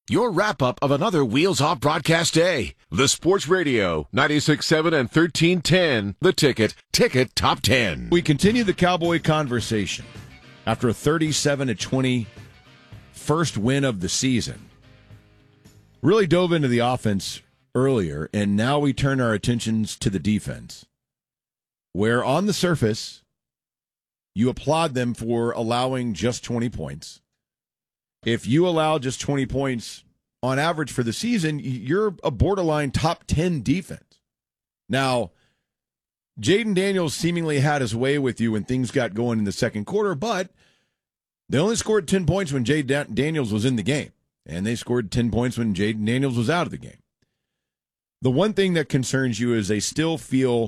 your wrap-up of another Wheels Off broadcast day. The Sports Radio, 96.7 and 1310. The Ticket Top 10. We continue the Cowboy conversation after a 37-20 first win of the season. Really dove into the offense earlier, and now we turn our attentions to the defense, where on the surface, you applaud them for allowing just 20 points. If you allow just 20 points on average for the season, you're a borderline top 10 defense. Now, Jayden Daniels seemingly had his way with you when things got going in the second quarter, but they only scored 10 points when Jayden Daniels was in the game, and they scored 10 points when Jayden Daniels was out of the game. The one thing that concerns you is they still feel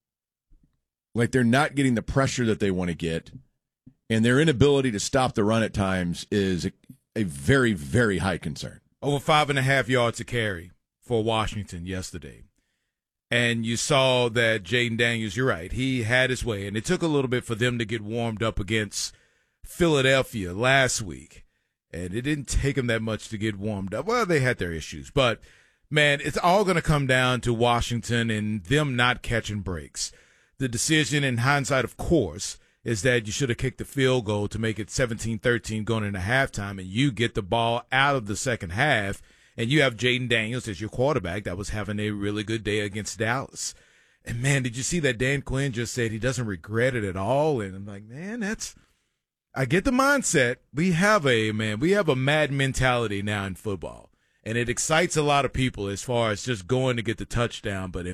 like they're not getting the pressure that they want to get, and their inability to stop the run at times is a very, very high concern. Over 5.5 yards a carry for Washington yesterday. And you saw that Jayden Daniels, you're right, he had his way, and it took a little bit for them to get warmed up against Philadelphia last week. And it didn't take them that much to get warmed up. Well, they had their issues, but man, it's all going to come down to Washington and them not catching breaks. The decision in hindsight, of course, is that you should have kicked the field goal to make it 17-13 going into halftime, and you get the ball out of the second half, and you have Jayden Daniels as your quarterback that was having a really good day against Dallas. And, man, did you see that Dan Quinn just said he doesn't regret it at all? And I'm like, man, I get the mindset. We have a mad mentality now in football. And it excites a lot of people as far as just going to get the touchdown. But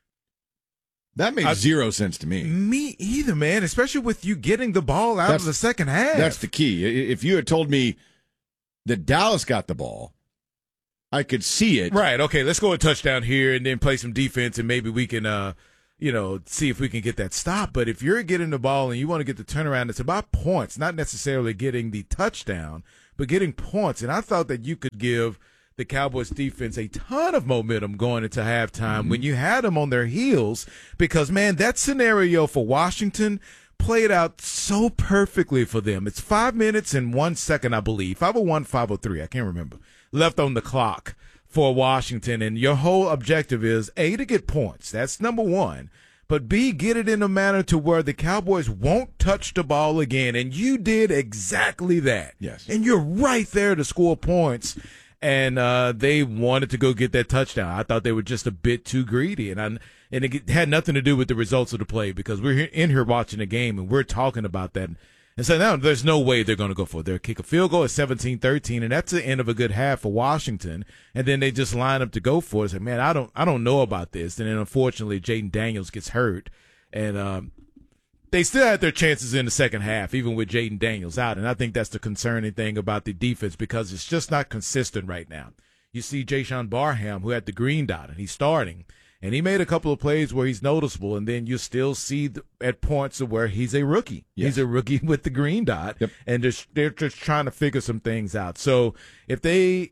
that makes zero sense to me. Me either, man, especially with you getting the ball out of the second half. That's the key. If you had told me that Dallas got the ball, I could see it. Right, okay, let's go a touchdown here and then play some defense and maybe we can see if we can get that stop. But if you're getting the ball and you want to get the turnaround, it's about points, not necessarily getting the touchdown, but getting points. And I thought that you could give the Cowboys defense a ton of momentum going into halftime when you had them on their heels because, man, that scenario for Washington played out so perfectly for them. It's 5 minutes and 1 second, I believe. 5:01, 5:03, I can't remember, left on the clock for Washington. And your whole objective is, A, to get points. That's number one. But B, get it in a manner to where the Cowboys won't touch the ball again. And you did exactly that. Yes. And you're right there to score points. And they wanted to go get that touchdown. I thought they were just a bit too greedy. And it had nothing to do with the results of the play because we're in here watching the game and we're talking about that. And so now there's no way they're going to go for it. They'll kick a field goal at 17-13, and that's the end of a good half for Washington. And then they just line up to go for it. It's like, man, I don't know about this. And then unfortunately, Jayden Daniels gets hurt. And they still had their chances in the second half, even with Jayden Daniels out. And I think that's the concerning thing about the defense because it's just not consistent right now. You see Jayshon Barham, who had the green dot, and he's starting. And he made a couple of plays where he's noticeable, and then you still see at points of where he's a rookie. Yes. He's a rookie with the green dot, yep. And they're just trying to figure some things out. So if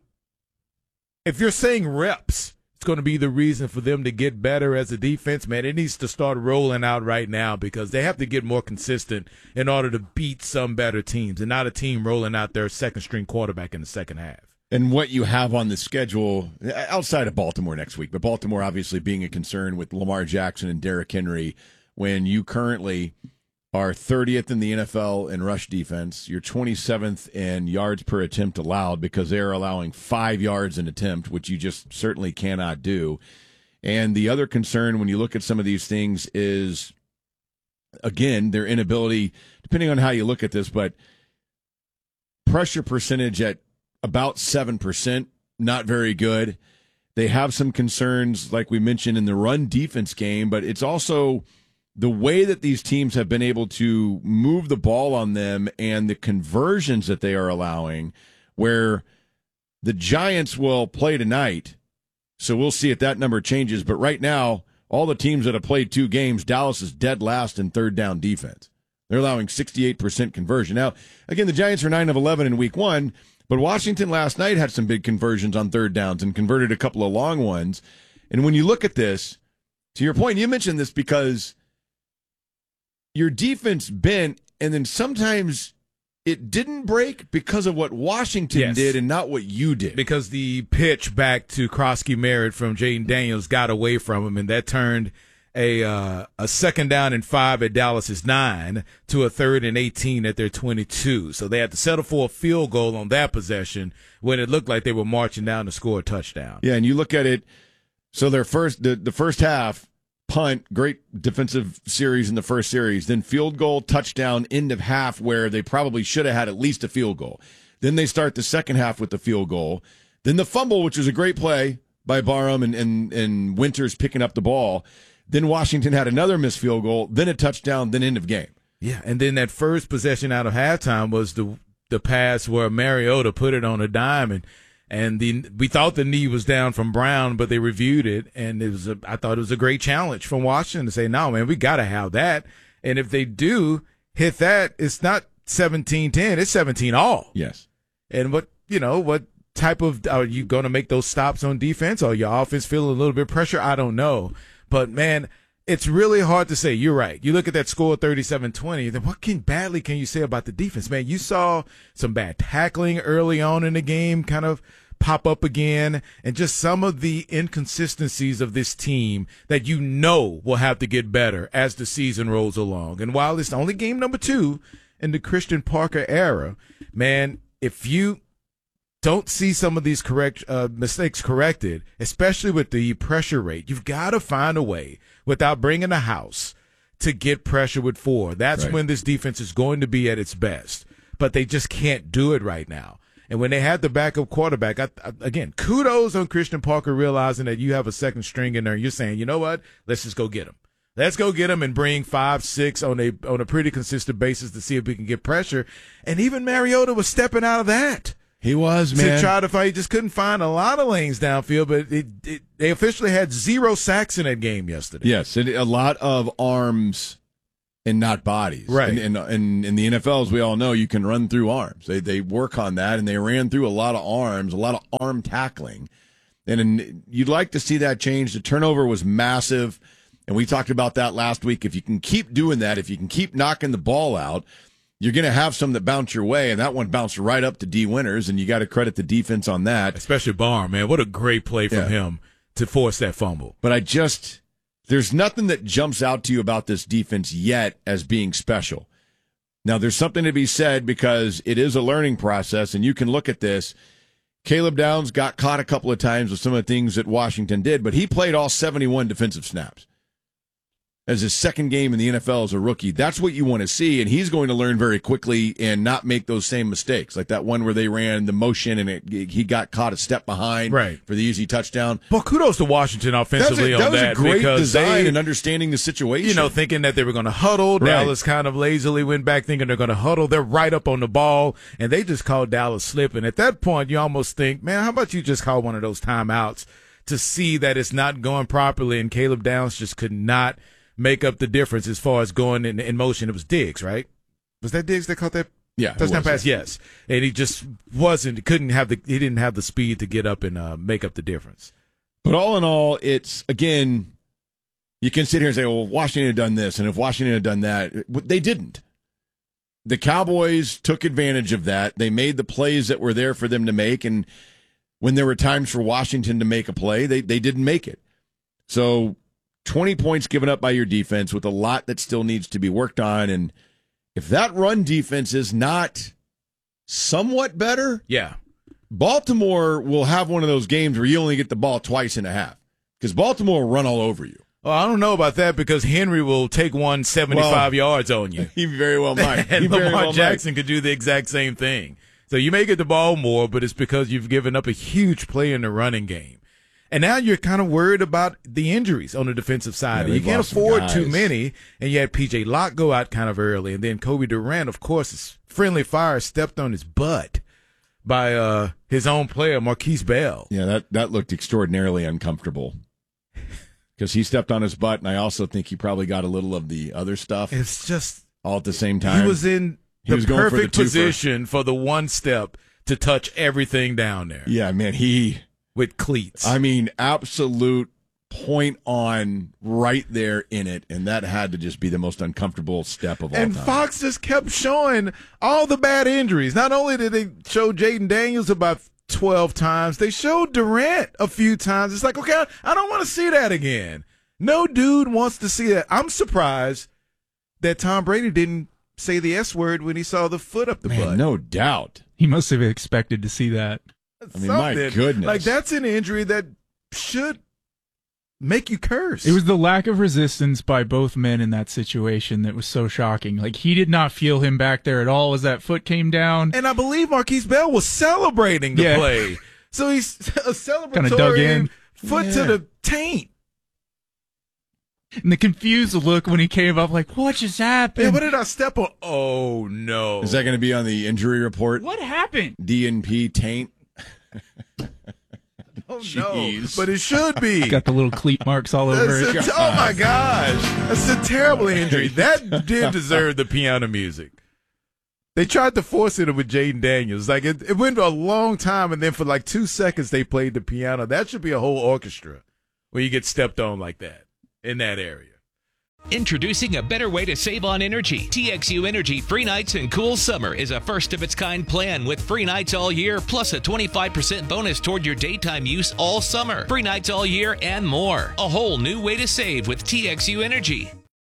you're saying reps, it's going to be the reason for them to get better as a defense, man, it needs to start rolling out right now because they have to get more consistent in order to beat some better teams and not a team rolling out their second-string quarterback in the second half. And what you have on the schedule outside of Baltimore next week, but Baltimore obviously being a concern with Lamar Jackson and Derrick Henry, when you currently are 30th in the NFL in rush defense, you're 27th in yards per attempt allowed because they're allowing 5 yards an attempt, which you just certainly cannot do. And the other concern when you look at some of these things is, again, their inability, depending on how you look at this, but pressure percentage at about 7%, not very good. They have some concerns, like we mentioned, in the run defense game, but it's also the way that these teams have been able to move the ball on them and the conversions that they are allowing, where the Giants will play tonight, so we'll see if that number changes. But right now, all the teams that have played 2 games, Dallas is dead last in third down defense. They're allowing 68% conversion. Now, again, the Giants are 9 of 11 in week 1, but Washington last night had some big conversions on third downs and converted a couple of long ones. And when you look at this, to your point, you mentioned this because your defense bent, and then sometimes it didn't break because of what Washington did and not what you did. Because the pitch back to Krosky Merritt from Jaden Daniels got away from him, and that turned a second down and 5 at Dallas's 9 to a 3rd and 18 at their 22. So they had to settle for a field goal on that possession when it looked like they were marching down to score a touchdown. Yeah, and you look at it, so their the first half, punt, great defensive series in the first series, then field goal, touchdown, end of half where they probably should have had at least a field goal. Then they start the second half with the field goal. Then the fumble, which was a great play by Barham and Winters picking up the ball. Then Washington had another missed field goal, then a touchdown, then end of game. Yeah, and then that first possession out of halftime was the pass where Mariota put it on a dime, and we thought the knee was down from Brown, but they reviewed it, and I thought it was a great challenge from Washington to say, no, man, we got to have that. And if they do hit that, it's not 17-10, it's 17-all. Yes. And what type of, are you going to make those stops on defense? Or your offense feeling a little bit of pressure? I don't know. But, man, it's really hard to say. You're right. You look at that score, 37-20, then what badly can you say about the defense? Man, you saw some bad tackling early on in the game kind of pop up again, and just some of the inconsistencies of this team that you know will have to get better as the season rolls along. And while it's only game number 2 in the Christian Parker era, man, if you don't see some of these mistakes corrected, especially with the pressure rate, you've got to find a way without bringing the house to get pressure with 4. That's right. When this defense is going to be at its best. But they just can't do it right now. And when they had the backup quarterback, again, kudos on Christian Parker realizing that you have a second string in there. And you're saying, you know what? Let's just go get him. Let's go get him and bring 5, 6 on a pretty consistent basis to see if we can get pressure. And even Mariota was stepping out of that. He was, man. To try to find, he just couldn't find a lot of lanes downfield, but they officially had 0 sacks in that game yesterday. Yes, and a lot of arms and not bodies. Right. And in the NFL, as we all know, you can run through arms. They work on that, and they ran through a lot of arms, a lot of arm tackling. And you'd like to see that change. The turnover was massive, and we talked about that last week. If you can keep doing that, if you can keep knocking the ball out, you're going to have some that bounce your way, and that one bounced right up to D. Winters, and you got to credit the defense on that. Especially Barr, man. What a great play from him to force that fumble. But there's nothing that jumps out to you about this defense yet as being special. Now, there's something to be said because it is a learning process, and you can look at this. Caleb Downs got caught a couple of times with some of the things that Washington did, but he played all 71 defensive snaps. As his second game in the NFL as a rookie. That's what you want to see, and he's going to learn very quickly and not make those same mistakes. Like that one where they ran the motion and he got caught a step behind for the easy touchdown. Well, kudos to Washington offensively on that. That was a great design and understanding the situation. Thinking that they were going to huddle. Right. Dallas kind of lazily went back thinking they're going to huddle. They're right up on the ball, and they just called Dallas slipping. At that point, you almost think, man, how about you just call one of those timeouts to see that it's not going properly, and Caleb Downs just could not make up the difference as far as going in motion. It was Diggs, right? Was that Diggs that caught that touchdown pass? Yes. And he just he didn't have the speed to get up and make up the difference. But all in all, it's, again, you can sit here and say, well, Washington had done this, and if Washington had done that, they didn't. The Cowboys took advantage of that. They made the plays that were there for them to make, and when there were times for Washington to make a play, they didn't make it. So 20 points given up by your defense with a lot that still needs to be worked on. And if that run defense is not somewhat better, Baltimore will have one of those games where you only get the ball twice and a half because Baltimore will run all over you. Well, I don't know about that because Henry will take 175 yards on you. He very well might. And Lamar Jackson could do the exact same thing. So you may get the ball more, but it's because you've given up a huge play in the running game. And now you're kind of worried about the injuries on the defensive side. You can't afford too many. And you had P.J. Locke go out kind of early. And then Kobe Durant, of course, his friendly fire stepped on his butt by his own player, Marquise Bell. Yeah, that looked extraordinarily uncomfortable because he stepped on his butt. And I also think he probably got a little of the other stuff. It's just all at the same time. He was in the perfect position for the one step to touch everything down there. Yeah, man, with cleats. I mean, absolute point on right there in it, and that had to just be the most uncomfortable step of all And time. Fox just kept showing all the bad injuries. Not only did they show Jaden Daniels about 12 times, they showed Durant a few times. It's like, okay, I don't want to see that again. No dude wants to see that. I'm surprised that Tom Brady didn't say the S word when he saw the foot up the butt. No doubt. He must have expected to see that. I mean, my goodness. Like, that's an injury that should make you curse. It was the lack of resistance by both men in that situation that was so shocking. Like, he did not feel him back there at all as that foot came down. And I believe Marquise Bell was celebrating the play. So he's a celebratory Kinda dug in. foot to the taint. And the confused look when he came up, like, what just happened? Yeah, what did I step on? Oh, no. Is that going to be on the injury report? What happened? DNP taint? Oh, Jeez. no. But it should be. Got the little cleat marks all over it. Oh, my gosh. That's a terrible injury. That did deserve the piano music. They tried to force it with Jaden Daniels. Like, it went a long time, and then for like 2 seconds they played the piano. That should be a whole orchestra where you get stepped on like that in that area. Introducing a better way to save on energy. TXU Energy Free Nights and Cool Summer is a first-of-its-kind plan with free nights all year, plus a 25% bonus toward your daytime use all summer. Free nights all year and more. A whole new way to save with TXU Energy.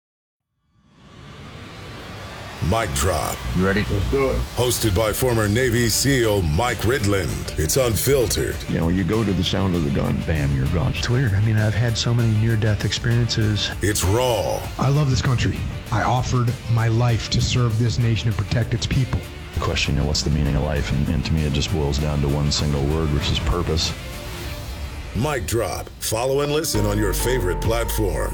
Mic Drop. You ready? Let's do it. Hosted by former Navy SEAL Mike Ridland. It's unfiltered. You know, you go to the sound of the gun, bam, you're gone. It's weird. I mean, I've had so many near-death experiences. It's raw. I love this country. I offered my life to serve this nation and protect its people. The question, you know, what's the meaning of life? And to me, it just boils down to one single word, which is purpose. Mic Drop. Follow and listen on your favorite platform.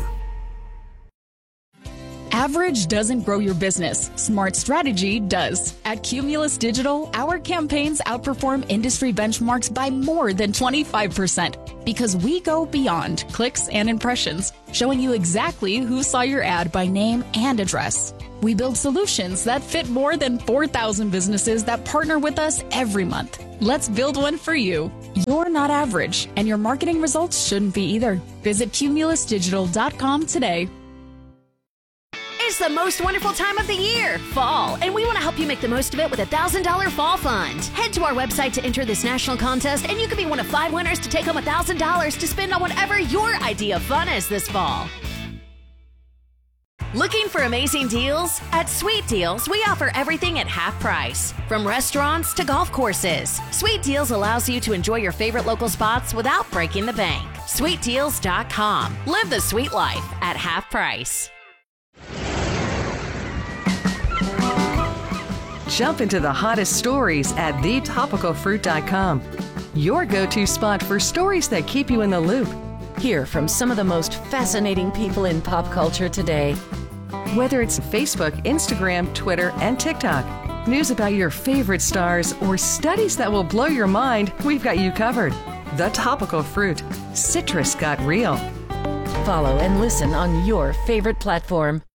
Average doesn't grow your business. Smart strategy does. At Cumulus Digital, our campaigns outperform industry benchmarks by more than 25% because we go beyond clicks and impressions, showing you exactly who saw your ad by name and address. We build solutions that fit more than 4,000 businesses that partner with us every month. Let's build one for you. You're not average, and your marketing results shouldn't be either. Visit cumulusdigital.com today. It's the most wonderful time of the year, fall, and we want to help you make the most of it with a $1,000 fall fund. Head to our website to enter this national contest, and you could be one of 5 winners to take home $1,000 to spend on whatever your idea of fun is this fall. Looking for amazing deals? At Sweet Deals, we offer everything at half price, from restaurants to golf courses. Sweet Deals allows you to enjoy your favorite local spots without breaking the bank. SweetDeals.com. Live the sweet life at half price. Jump into the hottest stories at thetopicalfruit.com. Your go-to spot for stories that keep you in the loop. Hear from some of the most fascinating people in pop culture today. Whether it's Facebook, Instagram, Twitter, and TikTok, news about your favorite stars, or studies that will blow your mind, we've got you covered. The Topical Fruit. Citrus got real. Follow and listen on your favorite platform.